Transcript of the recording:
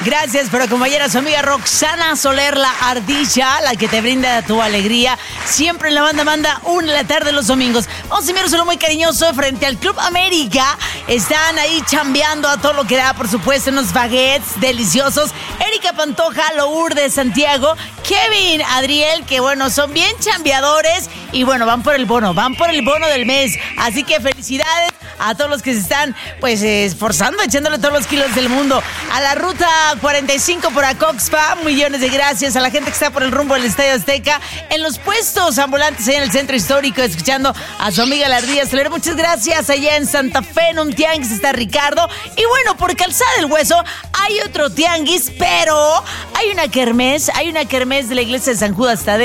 Gracias por acompañar a su amiga Roxana Soler, la ardilla, la que te brinda tu alegría. Siempre en la banda manda 1 de la tarde los domingos. Vamos a enviar un saludo muy cariñoso frente al Club América. Están ahí chambeando a todo lo que da, por supuesto, unos baguettes deliciosos. Erika Pantoja, Lourdes, Santiago, Kevin, Adriel, que bueno, son bien chambeadores y bueno, van por el bono del mes. Así que felicidades a todos los que se están pues esforzando, echándole todos los kilos del mundo. A la ruta 45 por Acoxpa, millones de gracias. A la gente que está por el rumbo del Estadio Azteca, en los puestos ambulantes allá en el centro histórico, escuchando a su amiga la ardilla Soler. Muchas gracias. Allá en Santa Fe, en un tianguis, está Ricardo. Y bueno, por Calzada del Hueso hay otro tianguis, pero hay una kermés de la iglesia de San Judas Tadeo.